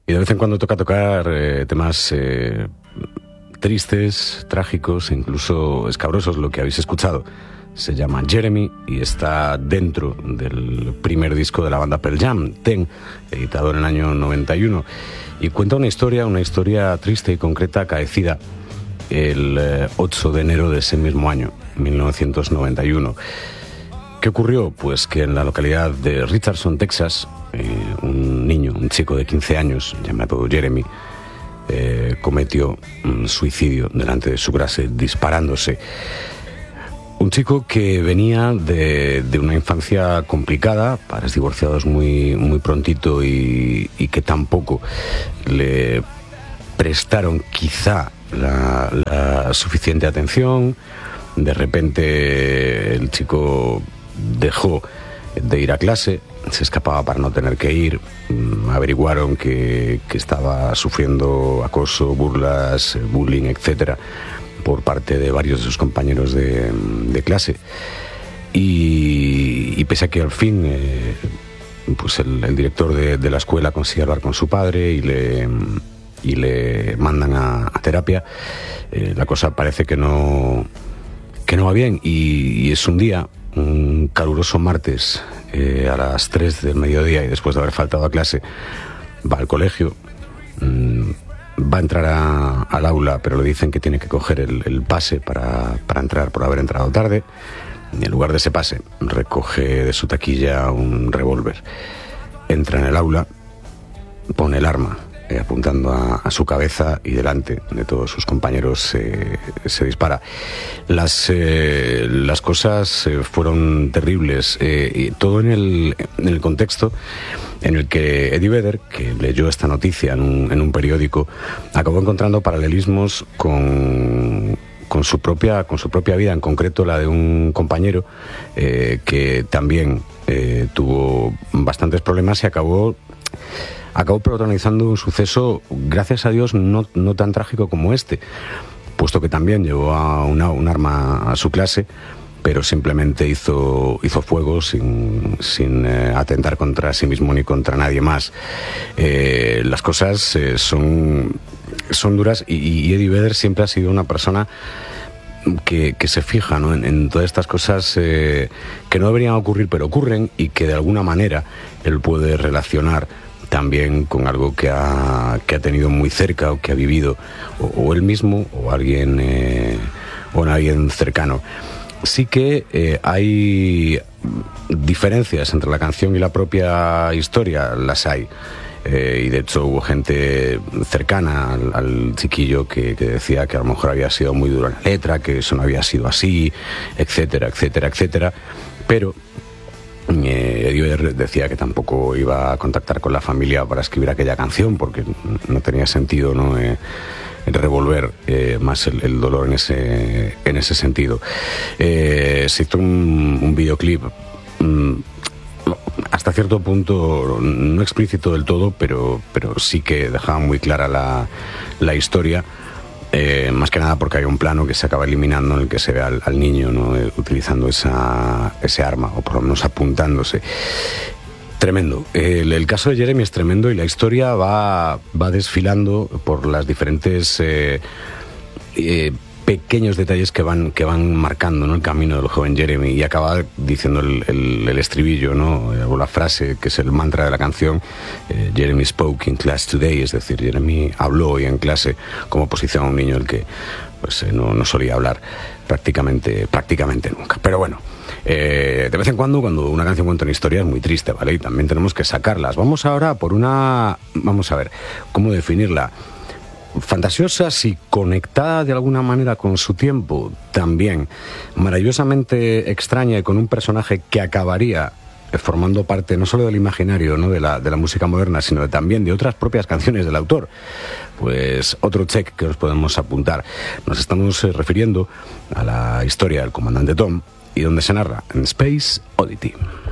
Y de vez en cuando toca tocar temas tristes, trágicos e incluso escabrosos. Lo que habéis escuchado se llama Jeremy y está dentro del primer disco de la banda Pearl Jam, Ten, editado en el año 91, y cuenta una historia triste y concreta acaecida el 8 de enero de ese mismo año, 1991. ¿Qué ocurrió? Pues que en la localidad de Richardson, Texas, un chico de 15 años llamado Jeremy, cometió un suicidio delante de su clase disparándose. Un chico que venía de una infancia complicada, padres divorciados muy prontito y que tampoco le prestaron quizá la suficiente atención. De repente el chico dejó de ir a clase, se escapaba para no tener que ir. Averiguaron que estaba sufriendo acoso, burlas, bullying, etcétera, por parte de varios de sus compañeros de clase. Y pese a que al fin pues el director de la escuela consigue hablar con su padre y le mandan a terapia, la cosa parece que no va bien. Y es un caluroso martes, a las 3 del mediodía, y después de haber faltado a clase va al colegio. Va a entrar al aula, pero le dicen que tiene que coger el pase para entrar por haber entrado tarde. Y en lugar de ese pase, recoge de su taquilla un revólver. Entra en el aula, pone el arma apuntando a su cabeza y delante de todos sus compañeros se dispara. Las cosas fueron terribles, y todo en el contexto en el que Eddie Vedder, que leyó esta noticia en un periódico, acabó encontrando paralelismos con su propia vida, en concreto la de un compañero que también tuvo bastantes problemas y acabó protagonizando un suceso, gracias a Dios, no tan trágico como este, puesto que también llevó un arma a su clase, pero simplemente hizo fuego sin atentar contra sí mismo ni contra nadie más. Las cosas son duras, y Eddie Vedder siempre ha sido una persona que se fija, ¿no?, en todas estas cosas que no deberían ocurrir, pero ocurren, y que de alguna manera él puede relacionar también con algo que ha tenido muy cerca, o que ha vivido o él mismo o alguien cercano. Sí que hay diferencias entre la canción y la propia historia, las hay. Y de hecho hubo gente cercana al chiquillo que decía que a lo mejor había sido muy dura la letra, que eso no había sido así, etcétera, etcétera, etcétera. Pero Eddie Vedder decía que tampoco iba a contactar con la familia para escribir aquella canción, porque no tenía sentido, ¿no?, revolver más el dolor en ese sentido. Se hizo un videoclip hasta cierto punto no explícito del todo, pero sí que dejaba muy clara la historia. Más que nada porque hay un plano que se acaba eliminando en el que se ve al niño, ¿no?, utilizando ese arma, o por lo menos apuntándose. Tremendo. El caso de Jeremy es tremendo, y la historia va desfilando por las diferentes pequeños detalles que van marcando, ¿no?, el camino del joven Jeremy, y acaba diciendo el estribillo, ¿no?, o la frase que es el mantra de la canción: Jeremy spoke in class today, es decir, Jeremy habló hoy en clase, como oposición a un niño el que pues no solía hablar prácticamente nunca. Pero bueno, de vez en cuando una canción cuenta una historia es muy triste, ¿vale? Y también tenemos que sacarlas. Vamos ahora vamos a ver cómo definirla. Fantasiosa, sí, conectada de alguna manera con su tiempo, también maravillosamente extraña, y con un personaje que acabaría formando parte no solo del imaginario, ¿no?, de la música moderna, sino también de otras propias canciones del autor. Pues otro check que nos podemos apuntar. Nos estamos refiriendo a la historia del comandante Tom, y donde se narra en Space Oddity.